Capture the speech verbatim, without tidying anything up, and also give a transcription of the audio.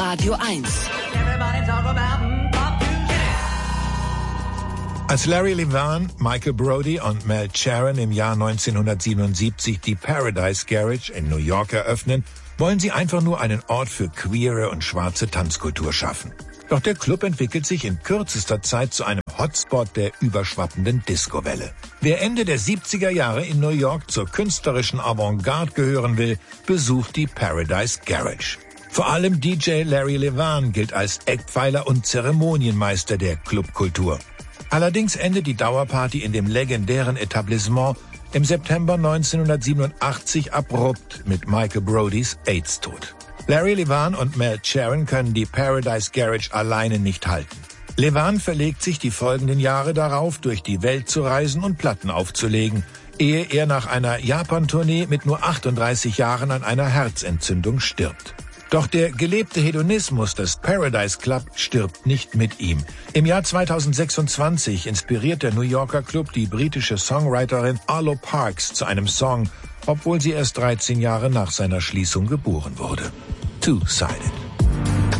Radio eins. Als Larry Levan, Michael Brody und Mel Sharon im Jahr neunzehnhundertsiebenundsiebzig die Paradise Garage in New York eröffnen, wollen sie einfach nur einen Ort für queere und schwarze Tanzkultur schaffen. Doch der Club entwickelt sich in kürzester Zeit zu einem Hotspot der überschwappenden Discowelle. Wer Ende der siebziger Jahre in New York zur künstlerischen Avantgarde gehören will, besucht die Paradise Garage. Vor allem D J Larry Levan gilt als Eckpfeiler und Zeremonienmeister der Clubkultur. Allerdings endet die Dauerparty in dem legendären Etablissement im September neunzehnhundertsiebenundachtzig abrupt mit Michael Brodys AIDS-Tod. Larry Levan und Mel Sharon können die Paradise Garage alleine nicht halten. Levan verlegt sich die folgenden Jahre darauf, durch die Welt zu reisen und Platten aufzulegen, ehe er nach einer Japan-Tournee mit nur achtunddreißig Jahren an einer Herzentzündung stirbt. Doch der gelebte Hedonismus des Paradise Club stirbt nicht mit ihm. Im Jahr zweitausendsechsundzwanzig inspiriert der New Yorker Club die britische Songwriterin Arlo Parks zu einem Song, obwohl sie erst dreizehn Jahre nach seiner Schließung geboren wurde. Two-Sided.